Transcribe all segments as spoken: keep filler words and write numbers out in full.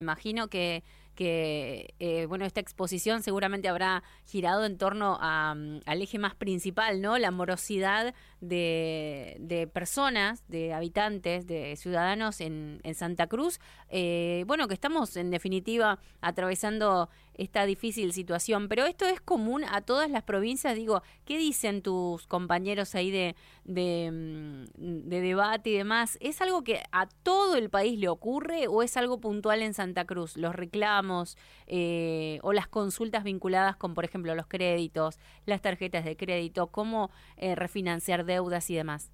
Imagino que, que eh, bueno, esta exposición seguramente habrá girado en torno a, al eje más principal, ¿no? La morosidad de, de personas, de habitantes, de ciudadanos en, en Santa Cruz. Eh, bueno, que estamos en definitiva atravesando esta difícil situación, pero esto es común a todas las provincias. Digo, ¿qué dicen tus compañeros ahí de, de, de debate y demás? ¿Es algo que a todo el país le ocurre o es algo puntual en Santa Cruz? Los reclamos eh, o las consultas vinculadas con, por ejemplo, los créditos, las tarjetas de crédito, cómo eh, refinanciar deudas y demás.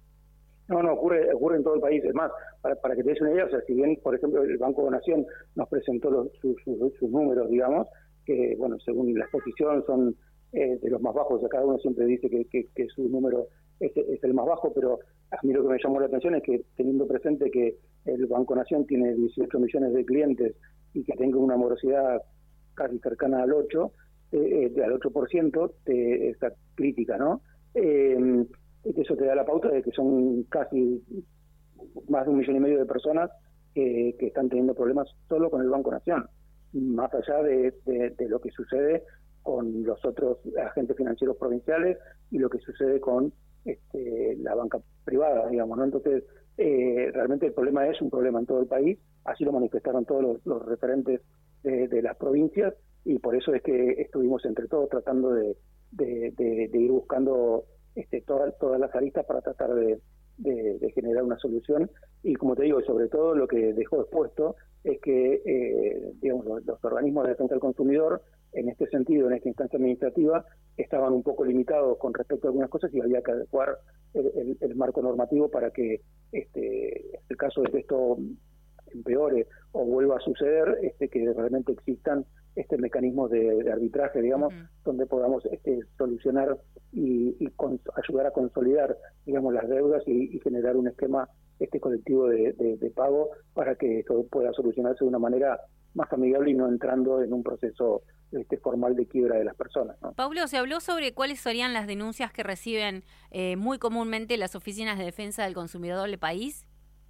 No, no, ocurre ocurre en todo el país. Es más, para, para que te des una idea, o sea, si bien, por ejemplo, el Banco de Nación nos presentó los, sus, sus, sus números, digamos, que, bueno, según la exposición son eh, de los más bajos, o sea, cada uno siempre dice que, que, que su número es, es el más bajo, pero a mí lo que me llamó la atención es que, teniendo presente que el Banco Nación tiene dieciocho millones de clientes y que tenga una morosidad casi cercana al ocho, eh, eh, al ocho por ciento, de esta crítica, ¿no? Eh, Eso te da la pauta de que son casi más de un millón y medio de personas que, que están teniendo problemas solo con el Banco Nación, más allá de, de, de lo que sucede con los otros agentes financieros provinciales y lo que sucede con este, la banca privada, digamos, ¿no? Entonces, eh, realmente el problema es un problema en todo el país, así lo manifestaron todos los, los referentes de, de las provincias, y por eso es que estuvimos entre todos tratando de, de, de, de ir buscando Este, todas, todas las aristas para tratar de, de, de generar una solución. Y como te digo, sobre todo lo que dejó expuesto es que eh, digamos, los, los organismos de defensa del consumidor, en este sentido, en esta instancia administrativa, estaban un poco limitados con respecto a algunas cosas y había que adecuar el, el, el marco normativo para que este, el caso de que esto empeore o vuelva a suceder, este, que realmente existan este mecanismo de, de arbitraje, digamos, uh-huh. donde podamos este, solucionar y, y con, ayudar a consolidar, digamos, las deudas y, y generar un esquema este colectivo de, de, de pago para que esto pueda solucionarse de una manera más amigable y no entrando en un proceso este, formal de quiebra de las personas, ¿no? Paulo, ¿se habló sobre cuáles serían las denuncias que reciben eh, muy comúnmente las oficinas de defensa del consumidor del país?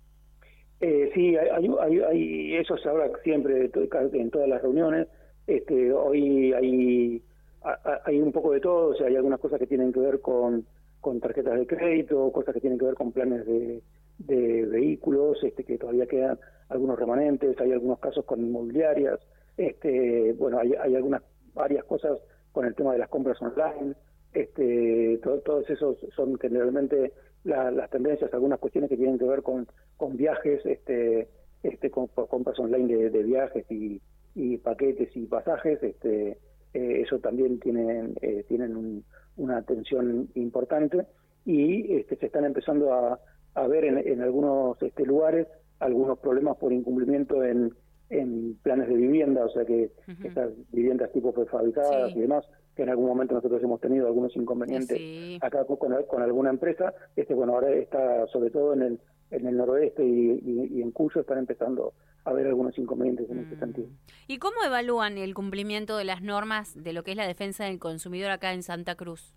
Eh, sí, hay, hay, hay, eso se habla siempre en todas las reuniones. Este, hoy hay hay un poco de todo, o sea, hay algunas cosas que tienen que ver con, con tarjetas de crédito, cosas que tienen que ver con planes de, de vehículos, este, que todavía quedan algunos remanentes, hay algunos casos con inmobiliarias, este, bueno, hay, hay algunas varias cosas con el tema de las compras online, este, todo, todos esos son generalmente la, las tendencias, algunas cuestiones que tienen que ver con, con viajes, este, este, con, con compras online de, de viajes y y paquetes y pasajes, este, eh, eso también tienen eh, tienen un, una atención importante y este, se están empezando a, a ver en, en algunos este, lugares algunos problemas por incumplimiento en, en planes de vivienda, o sea que uh-huh. estas viviendas tipo prefabricadas sí. y demás, que en algún momento nosotros hemos tenido algunos inconvenientes sí. acá con, con alguna empresa, este bueno ahora está sobre todo en el en el noroeste y, y, y en Cuyo están empezando a haber algunos inconvenientes en mm. este sentido. ¿Y cómo evalúan el cumplimiento de las normas de lo que es la defensa del consumidor acá en Santa Cruz?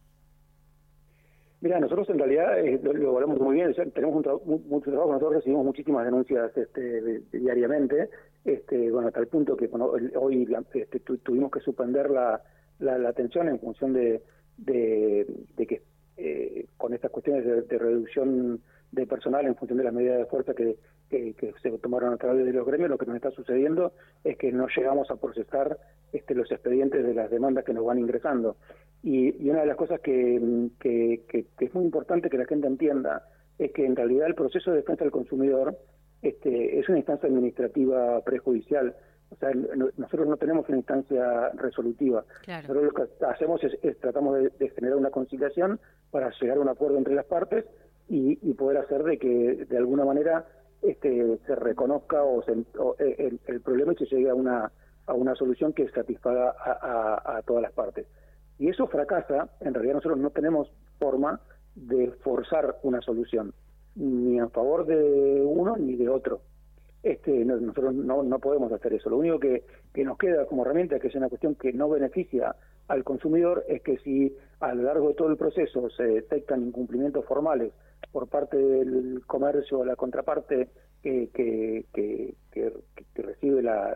Mira, nosotros en realidad eh, lo, lo evaluamos muy bien, o sea, tenemos un tra- mucho trabajo, nosotros recibimos muchísimas denuncias este, de, de, diariamente, este, bueno, hasta el punto que bueno, hoy la, este, tu, tuvimos que suspender la, la, la atención en función de, de, de que eh, con estas cuestiones de, de reducción de personal en función de las medidas de fuerza que, que, que se tomaron a través de los gremios, lo que nos está sucediendo es que no llegamos a procesar este, los expedientes de las demandas que nos van ingresando. Y, y una de las cosas que, que, que, que es muy importante que la gente entienda es que en realidad el proceso de defensa del consumidor este, es una instancia administrativa prejudicial. O sea, no, nosotros no tenemos una instancia resolutiva. Claro. Nosotros lo que hacemos es, es tratamos de, de generar una conciliación para llegar a un acuerdo entre las partes y, y poder hacer de que de alguna manera este se reconozca o, se, o el, el problema y se llegue a una a una solución que satisfaga a, a, a todas las partes. Y eso fracasa, en realidad nosotros no tenemos forma de forzar una solución, ni a favor de uno ni de otro. Este, no, nosotros no, no podemos hacer eso. Lo único que, que nos queda como herramienta, que es una cuestión que no beneficia al consumidor, es que si a lo largo de todo el proceso se detectan incumplimientos formales por parte del comercio o la contraparte que eh, que, que, que, que recibe la,